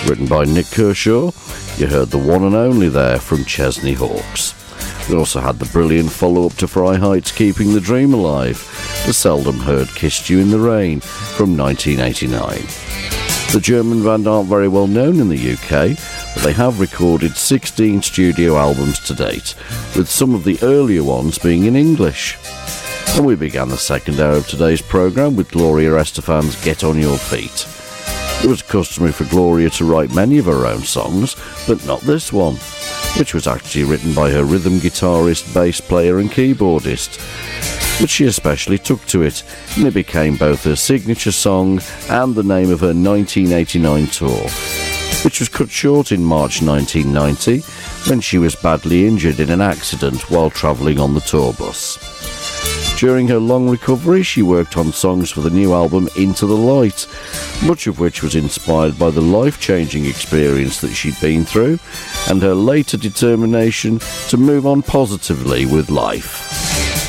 written by Nick Kershaw. You heard the one and only there from Chesney Hawkes. We also had the brilliant follow-up to Freiheit's Keeping the Dream Alive, the seldom heard Kissed You in the Rain from 1989. The German band aren't very well known in the UK, but they have recorded 16 studio albums to date, with some of the earlier ones being in English. And we began the second hour of today's programme with Gloria Estefan's Get On Your Feet. It was customary for Gloria to write many of her own songs, but not this one, which was actually written by her rhythm guitarist, bass player and keyboardist. But she especially took to it, and it became both her signature song and the name of her 1989 tour, which was cut short in March 1990 when she was badly injured in an accident while travelling on the tour bus. During her long recovery, she worked on songs for the new album Into the Light, much of which was inspired by the life-changing experience that she'd been through and her later determination to move on positively with life.